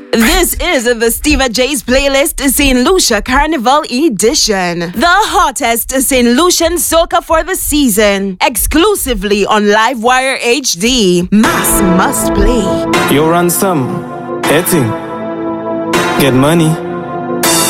This is the Steva J's playlist, St. Lucia Carnival Edition. The hottest St. Lucian soca for the season. Exclusively on Livewire HD. Mass must play. Yo, Ransom, Etting, get money.